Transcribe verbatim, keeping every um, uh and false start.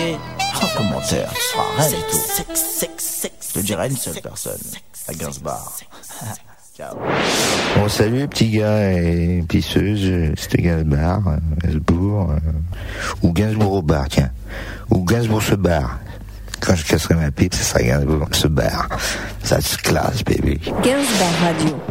vérité. Sans commentaire, tu seras rien du tout. Je te dirai une seule personne, à Gainsbourg. Ciao. Bon, salut petit gars et pisseuse, c'était Gainsbourg, euh, Gainsbourg, euh, ou Gainsbourg au bar, tiens. Ou Gainsbourg se barre. Quand je casserai ma pipe, ça sera Gainsbourg se barre. Ça se classe, baby. Gainsbourg Radio.